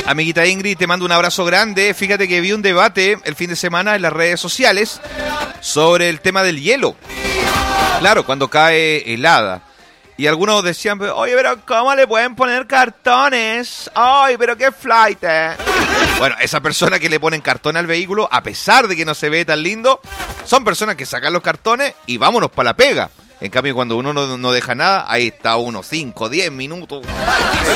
Amiguita Ingrid, te mando un abrazo grande. Fíjate que vi un debate el fin de semana en las redes sociales sobre el tema del hielo. Claro, cuando cae helada. Y algunos decían, oye, pero ¿cómo le pueden poner cartones? Ay, pero qué flight. Bueno, esa persona que le ponen cartón al vehículo, a pesar de que no se ve tan lindo, son personas que sacan los cartones y vámonos para la pega. En cambio, cuando uno no deja nada, ahí está uno 5, 10 minutos.